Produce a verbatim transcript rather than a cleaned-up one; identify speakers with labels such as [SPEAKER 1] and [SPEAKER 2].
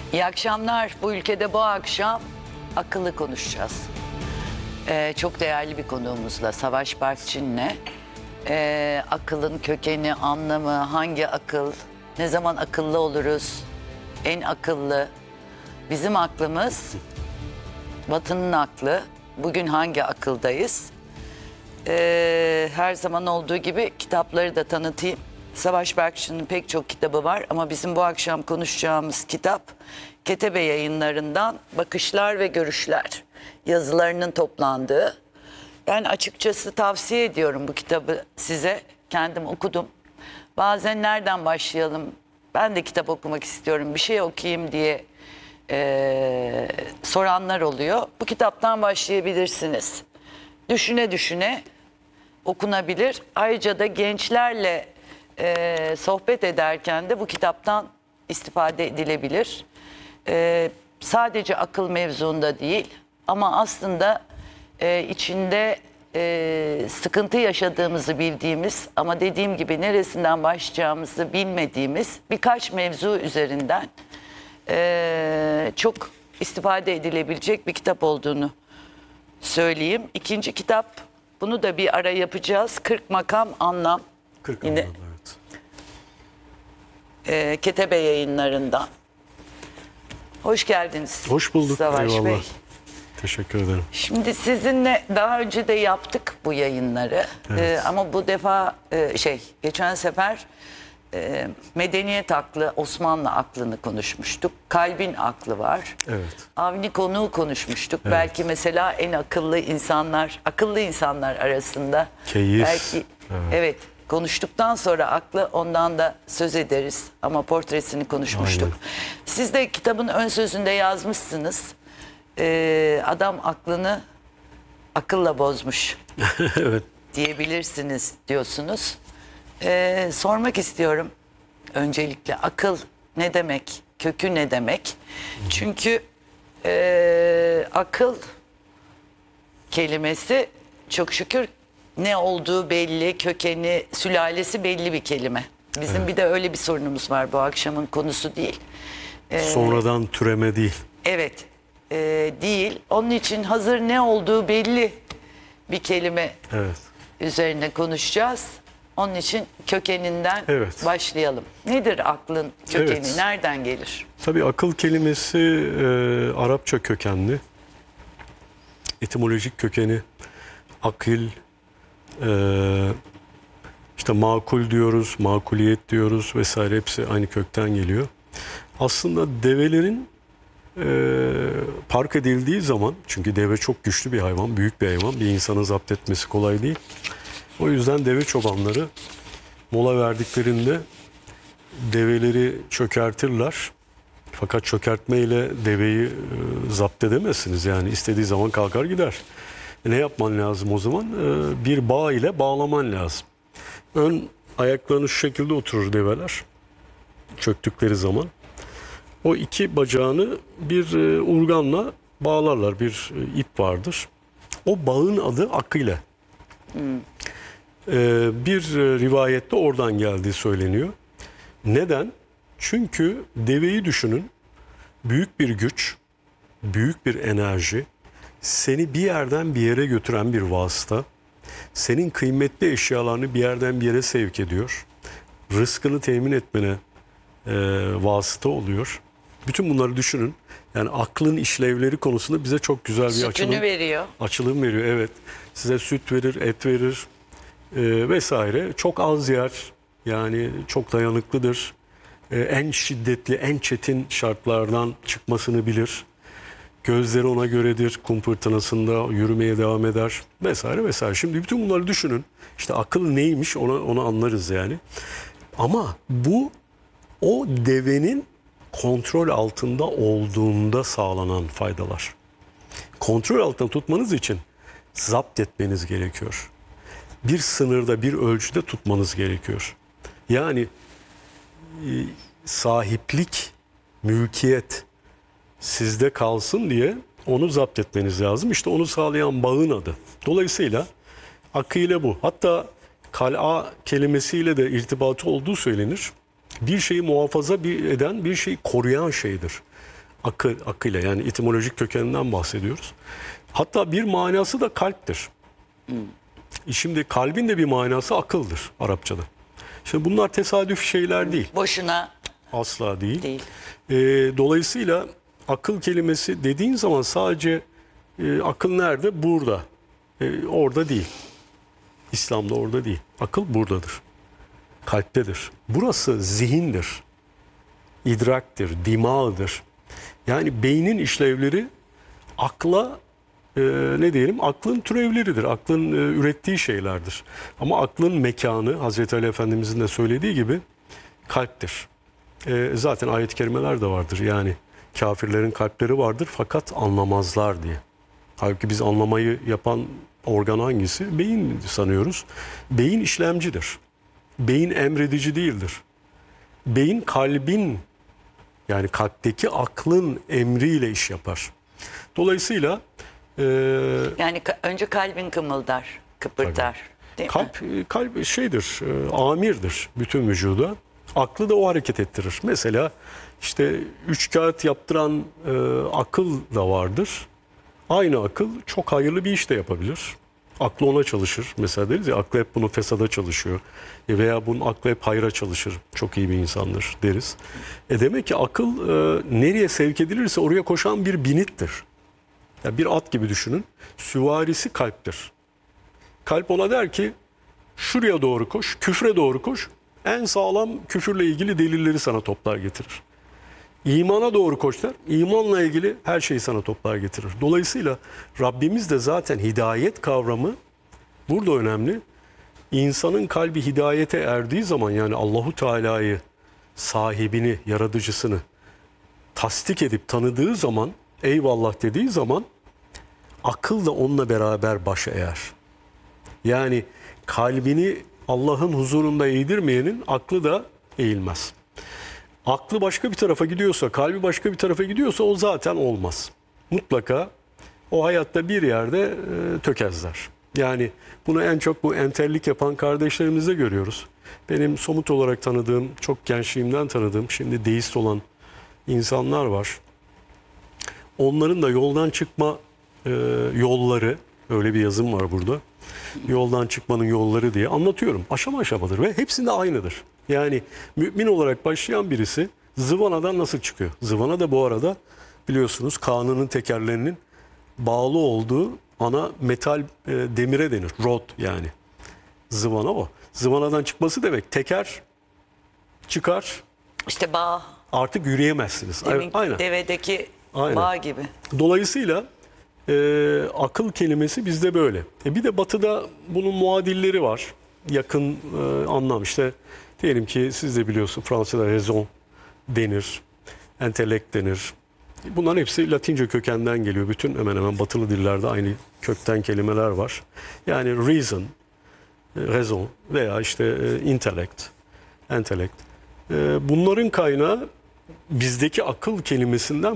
[SPEAKER 1] İyi akşamlar. Bu ülkede bu akşam akıllı konuşacağız. Ee, çok değerli bir konuğumuzla, Savaş Barkçin'le. Ee, akılın kökeni, anlamı, hangi akıl, ne zaman akıllı oluruz, en akıllı. Bizim aklımız, Batı'nın aklı. Bugün hangi akıldayız? Ee, her zaman olduğu gibi kitapları da tanıtayım. Savaş Barkçı'nın pek çok kitabı var ama bizim bu akşam konuşacağımız kitap Ketebe Yayınlarından Bakışlar ve Görüşler yazılarının toplandığı. Ben açıkçası tavsiye ediyorum bu kitabı size. Kendim okudum. Bazen nereden başlayalım? Ben de kitap okumak istiyorum, bir şey okuyayım diye e, soranlar oluyor. Bu kitaptan başlayabilirsiniz. Düşüne düşüne okunabilir. Ayrıca da gençlerle e, sohbet ederken de bu kitaptan istifade edilebilir. E, sadece akıl mevzuunda değil ama aslında e, içinde e, sıkıntı yaşadığımızı bildiğimiz ama dediğim gibi neresinden başlayacağımızı bilmediğimiz birkaç mevzu üzerinden e, çok istifade edilebilecek bir kitap olduğunu söyleyeyim. İkinci kitap, bunu da bir ara yapacağız. kırk makam anlam.
[SPEAKER 2] kırk
[SPEAKER 1] Yine
[SPEAKER 2] anlam, evet.
[SPEAKER 1] e, Ketebe Yayınlarından. Hoş geldiniz.
[SPEAKER 2] Hoş bulduk.
[SPEAKER 1] Savaş
[SPEAKER 2] Eyvallah.
[SPEAKER 1] Bey.
[SPEAKER 2] Teşekkür ederim.
[SPEAKER 1] Şimdi sizinle daha önce de yaptık bu yayınları.
[SPEAKER 2] Evet.
[SPEAKER 1] E, ama bu defa e, şey geçen sefer e, medeniyet aklı, Osmanlı aklını konuşmuştuk. Kalbin aklı var.
[SPEAKER 2] Evet.
[SPEAKER 1] Avni konuğu konuşmuştuk. Belki mesela en akıllı insanlar, akıllı insanlar arasında.
[SPEAKER 2] Keyif.
[SPEAKER 1] Belki evet. evet konuştuktan sonra aklı, ondan da söz ederiz. Ama portresini konuşmuştuk.
[SPEAKER 2] Aynen.
[SPEAKER 1] Siz de kitabın ön sözünde yazmışsınız. Ee, adam aklını akılla bozmuş
[SPEAKER 2] Evet.
[SPEAKER 1] diyebilirsiniz diyorsunuz. Ee, sormak istiyorum öncelikle, akıl ne demek, kökü ne demek? Çünkü e, akıl kelimesi çok şükür ne olduğu belli, kökeni, sülalesi belli bir kelime. Bizim
[SPEAKER 2] Evet.
[SPEAKER 1] bir de öyle bir sorunumuz var, bu akşamın konusu değil. Ee,
[SPEAKER 2] Sonradan türeme değil.
[SPEAKER 1] Evet, e, değil. Onun için hazır ne olduğu belli bir kelime
[SPEAKER 2] Evet.
[SPEAKER 1] üzerine konuşacağız. Onun için kökeninden
[SPEAKER 2] Evet.
[SPEAKER 1] başlayalım. Nedir aklın kökeni?
[SPEAKER 2] Evet.
[SPEAKER 1] Nereden gelir?
[SPEAKER 2] Tabii akıl kelimesi e, Arapça kökenli. Etimolojik kökeni akil, e, işte makul diyoruz, makuliyet diyoruz vesaire, hepsi aynı kökten geliyor. Aslında develerin e, park edildiği zaman, çünkü deve çok güçlü bir hayvan, büyük bir hayvan, bir insanı zapt etmesi kolay değil. O yüzden deve çobanları mola verdiklerinde develeri çökertirler. Fakat çökertmeyle deveyi e, zapt edemezsiniz. Yani istediği zaman kalkar gider. E, ne yapman lazım o zaman? E, bir bağ ile bağlaman lazım. Ön ayaklarını şu şekilde oturur develer çöktükleri zaman. O iki bacağını bir e, urganla bağlarlar. Bir e, ip vardır. O bağın adı akile.
[SPEAKER 1] Hmm.
[SPEAKER 2] E, bir e, rivayette oradan geldiği söyleniyor. Neden? Çünkü deveyi düşünün. Büyük bir güç, büyük bir enerji, seni bir yerden bir yere götüren bir vasıta, senin kıymetli eşyalarını bir yerden bir yere sevk ediyor, rızkını temin etmene e, vasıta oluyor. Bütün bunları düşünün. Yani aklın işlevleri konusunda bize çok güzel bir
[SPEAKER 1] Sütünü
[SPEAKER 2] açılım,
[SPEAKER 1] veriyor.
[SPEAKER 2] açılım veriyor. Evet, size süt verir, et verir e, vesaire. Çok az yer, yani çok dayanıklıdır. E, en şiddetli, en çetin şartlardan çıkmasını bilir. Gözleri ona göredir, kum fırtınasında yürümeye devam eder vesaire vesaire. Şimdi bütün bunları düşünün. İşte akıl neymiş onu, onu anlarız yani. Ama bu o devenin kontrol altında olduğunda sağlanan faydalar. Kontrol altında tutmanız için zapt etmeniz gerekiyor. Bir sınırda, bir ölçüde tutmanız gerekiyor. Yani e, sahiplik, mülkiyet sizde kalsın diye onu zapt etmeniz lazım. İşte onu sağlayan bağın adı. Dolayısıyla akile bu. Hatta kal'a kelimesiyle de irtibatı olduğu söylenir. Bir şeyi muhafaza eden, bir şeyi koruyan şeydir. Akıl, akıyla yani etimolojik kökeninden bahsediyoruz. Hatta bir manası da kalptir. Şimdi kalbin de bir manası akıldır Arapçada. Şimdi bunlar tesadüf şeyler değil.
[SPEAKER 1] Boşuna
[SPEAKER 2] Asla değil.
[SPEAKER 1] değil.
[SPEAKER 2] Ee, dolayısıyla akıl kelimesi dediğin zaman sadece e, akıl nerede? Burada. E, orada değil. İslam'da orada değil. Akıl buradadır. Kalptedir. Burası zihindir. İdraktir, dimağdır. Yani beynin işlevleri akla e, ne diyelim? Aklın türevleridir. Aklın e, ürettiği şeylerdir. Ama aklın mekanı Hazreti Ali Efendimizin de söylediği gibi kalptir. E, zaten ayet-i kerimeler de vardır. Yani kafirlerin kalpleri vardır fakat anlamazlar diye. Halbuki biz anlamayı yapan organ hangisi? Beyin sanıyoruz. Beyin işlemcidir. Beyin emredici değildir. Beyin kalbin yani kalpteki aklın emriyle iş yapar. Dolayısıyla e,
[SPEAKER 1] Yani ka- önce kalbin kımıldar, kıpırdar. Değil mi?
[SPEAKER 2] kalp kalp şeydir, e, amirdir bütün vücuda. Aklı da o hareket ettirir. Mesela işte üç kağıt yaptıran e, akıl da vardır. Aynı akıl çok hayırlı bir iş de yapabilir. Aklı ona çalışır. Mesela deriz ya aklı hep bunun fesada çalışıyor. E veya bunun aklı hep hayra çalışır. Çok iyi bir insandır deriz. E demek ki akıl e, nereye sevk edilirse oraya koşan bir binittir. Yani bir at gibi düşünün. Süvarisi kalptir. Kalp ona der ki şuraya doğru koş, küfre doğru koş. En sağlam küfürle ilgili delilleri sana toplar getirir. İmana doğru koş der. İmanla ilgili her şeyi sana toplar getirir. Dolayısıyla Rabbimiz de zaten hidayet kavramı burada önemli. İnsanın kalbi hidayete erdiği zaman yani Allahu Teala'yı, sahibini, yaratıcısını tasdik edip tanıdığı zaman, eyvallah dediği zaman akıl da onunla beraber başa eğer. Yani kalbini Allah'ın huzurunda eğdirmeyenin aklı da eğilmez. Aklı başka bir tarafa gidiyorsa, kalbi başka bir tarafa gidiyorsa o zaten olmaz. Mutlaka o hayatta bir yerde e, tökezler. Yani bunu en çok bu entellik yapan kardeşlerimizde görüyoruz. Benim somut olarak tanıdığım, çok gençliğimden tanıdığım, şimdi deist olan insanlar var. Onların da yoldan çıkma e, yolları, öyle bir yazım var burada. Yoldan çıkmanın yolları diye anlatıyorum. Aşama aşamadır ve hepsinde aynıdır. Yani mümin olarak başlayan birisi zıvanadan nasıl çıkıyor? Zıvana da bu arada biliyorsunuz kanunun tekerlerinin bağlı olduğu ana metal e, demire denir. Rod yani. Zıvana o. Zıvanadan çıkması demek teker çıkar
[SPEAKER 1] İşte bağ,
[SPEAKER 2] artık yürüyemezsiniz.
[SPEAKER 1] demin
[SPEAKER 2] Aynen.
[SPEAKER 1] devedeki
[SPEAKER 2] Aynen.
[SPEAKER 1] bağ gibi.
[SPEAKER 2] Dolayısıyla e, akıl kelimesi bizde böyle. E, bir de batıda bunun muadilleri var. Yakın e, anlam işte diyelim ki siz de biliyorsunuz Fransa'da raison denir, entelekt denir. Bunların hepsi Latince kökenden geliyor. Bütün hemen hemen batılı dillerde aynı kökten kelimeler var. Yani reason, raison veya işte e, intellect, intellect. E, bunların kaynağı bizdeki akıl kelimesinden